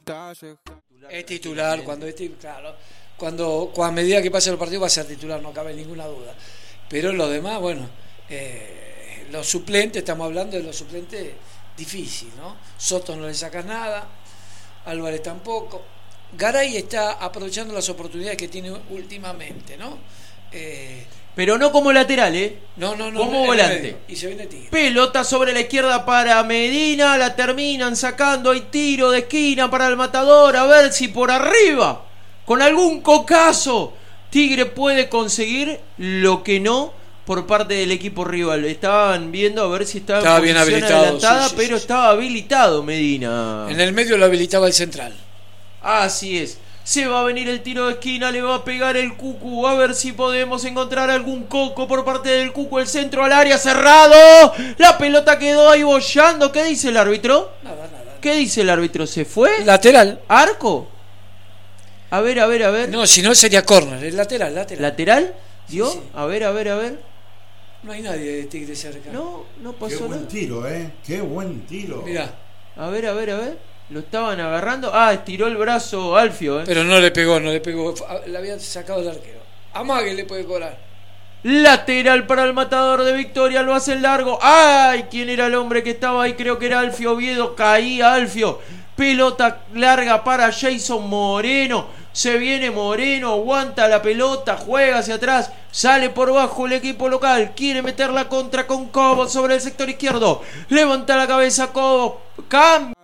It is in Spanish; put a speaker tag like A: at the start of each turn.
A: Es titular, claro, cuando a medida que pase el partido va a ser titular, no cabe ninguna duda. Pero los demás, bueno, los suplentes, estamos hablando de los suplentes difícil, ¿no? Soto no le sacas nada, Álvarez tampoco. Garay está aprovechando las oportunidades que tiene últimamente, ¿no?
B: Pero no como lateral,
A: No,
B: como volante.
A: Y se viene Tigre.
B: Pelota sobre la izquierda para Medina, la terminan sacando, hay tiro de esquina para el Matador, a ver si por arriba, con algún cocazo, Tigre puede conseguir lo que no por parte del equipo rival. Estaban viendo a ver si estaba en
A: bien
B: posición
A: habilitado,
B: adelantada,
A: sí,
B: pero estaba habilitado Medina.
A: En el medio lo habilitaba el central.
B: Así es. Se va a venir el tiro de esquina, le va a pegar el Cucu. A ver si podemos encontrar algún coco por parte del Cucu. El centro al área cerrado. La pelota quedó ahí bollando. ¿Qué dice el árbitro?
A: Nada.
B: ¿Qué dice el árbitro? ¿Se fue?
A: Lateral.
B: ¿Arco? A ver.
A: No, si no sería córner, es lateral.
B: ¿Lateral? ¿Dio?
A: Sí.
B: A ver.
A: No hay nadie de Tigre cerca.
B: No pasó
C: Qué buen
B: nada.
C: tiro, Qué buen tiro.
A: Mirá.
B: A ver. Lo estaban agarrando. Estiró el brazo Alfio,
A: Pero no le pegó. Le había sacado el arquero. Amague le puede cobrar.
B: Lateral para el Matador de Victoria, lo hace largo. ¡Ay! ¿Quién era el hombre que estaba ahí? Creo que era Alfio Oviedo. Caía Alfio. Pelota larga para Jason Moreno. Se viene Moreno, aguanta la pelota, juega hacia atrás, sale por bajo el equipo local, quiere meter la contra con Cobo sobre el sector izquierdo. Levanta la cabeza Cobo, cambia.